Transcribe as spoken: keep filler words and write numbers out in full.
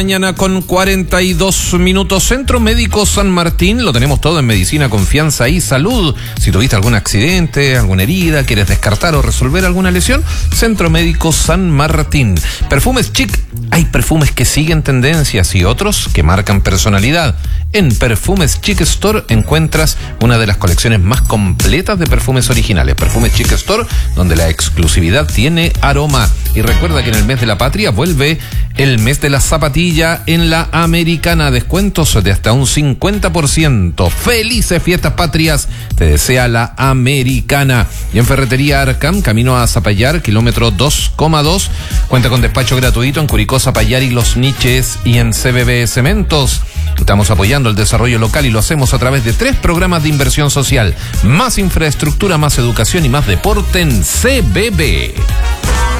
Mañana con cuarenta y dos minutos. Centro Médico San Martín, lo tenemos todo en medicina, confianza y salud. Si tuviste algún accidente, alguna herida, quieres descartar o resolver alguna lesión, Centro Médico San Martín. Perfumes chic, hay perfumes que siguen tendencias y otros que marcan personalidad. En Perfumes Chic Store encuentras una de las colecciones más completas de perfumes originales. Perfumes Chic Store, donde la exclusividad tiene aroma. Y recuerda que en el mes de la patria vuelve el mes de la zapatilla en la Americana. Descuentos de hasta un cincuenta por ciento. Felices fiestas patrias, te desea la Americana. Y en Ferretería Arcam, camino a Zapallar, kilómetro dos coma dos. Cuenta con despacho gratuito en Curicó, Zapallar y Los Niches. Y en C B B Cementos estamos apoyando el desarrollo local y lo hacemos a través de tres programas de inversión social. Más infraestructura, más educación y más deporte en C B B.